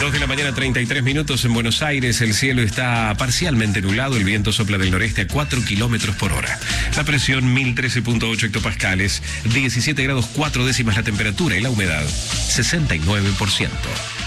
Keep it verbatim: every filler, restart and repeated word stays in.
dos de la mañana, treinta y tres minutos en Buenos Aires. El cielo está parcialmente nublado. El viento sopla del noreste a cuatro kilómetros por hora. La presión mil trece punto ocho hectopascales. diecisiete grados cuatro décimas la temperatura y la humedad sesenta y nueve por ciento.